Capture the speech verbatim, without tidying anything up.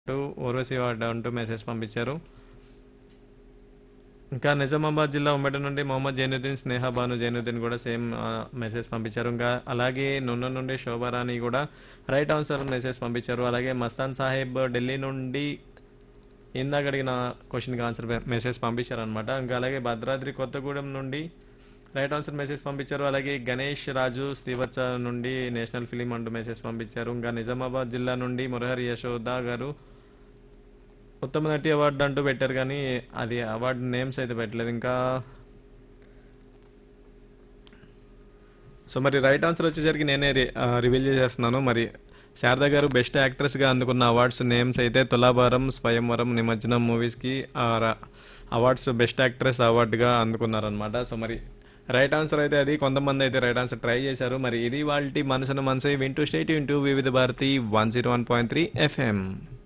అంటూ ఊర్వశి వాడ అంటూ మెసేజ్ పంపించారు. ఇంకా నిజామాబాద్ జిల్లా ఉమ్మడి నుండి మొహమ్మద్ జైనుద్దీన్, స్నేహ బాను జైనుద్దీన్ కూడా సేమ్ మెసేజ్ పంపించారు. ఇంకా అలాగే నున్న నుండి శోభారాణి కూడా రైట్ ఆన్సర్ మెసేజ్ పంపించారు. అలాగే మస్తాన్ సాహెబ్ ఢిల్లీ నుండి ఇందాక అడిగిన క్వశ్చన్కి ఆన్సర్ మెసేజ్ పంపించారు అనమాట. ఇంకా అలాగే భద్రాద్రి కొత్తగూడెం నుండి రైట్ ఆన్సర్ మెసేజ్ పంపించారు. అలాగే గణేష్ రాజు శ్రీవత్స నుండి నేషనల్ ఫిలిం అంటూ మెసేజ్ పంపించారు. ఇంకా నిజామాబాద్ జిల్లా నుండి మురహరి యశోద గారు ఉత్తమ నటి అవార్డు అంటూ పెట్టారు, కానీ అది అవార్డు నేమ్స్ అయితే పెట్టలేదు. ఇంకా సో మరి రైట్ ఆన్సర్ వచ్చేసరికి నేనే రివీల్ చేసేస్తున్నాను. మరి శారద గారు బెస్ట్ యాక్ట్రెస్ గా అందుకున్న అవార్డ్స్ నేమ్స్ అయితే తులాభారం, స్వయంవరం, నిమజ్జనం మూవీస్ కి అవార్డ్స్ బెస్ట్ యాక్ట్రెస్ అవార్డుగా అందుకున్నారనమాట. సో మరి రైట్ ఆన్సర్ అయితే అది. కొంతమంది అయితే రైట్ ఆన్సర్ ట్రై చేశారు. మరి ఇది వాళ్ళ మనసును మనసు వింటూ స్టేట్ వింటూ వివిధ Bharati one zero one point three FM.